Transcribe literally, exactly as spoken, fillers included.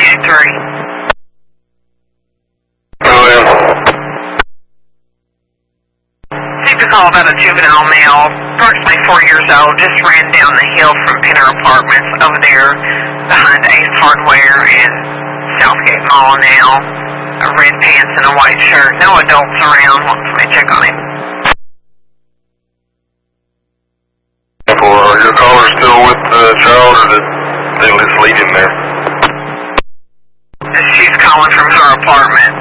eight three. Oh, yeah. Received a call about a juvenile male, approximately four years old, just ran down the hill from Penner Apartments over there behind Ace Hardware and Southgate Mall now. A red pants and a white shirt. No adults around. Want somebody to check on him. Well, are your caller still with the child, or did they just leave him there? She's calling from her apartment.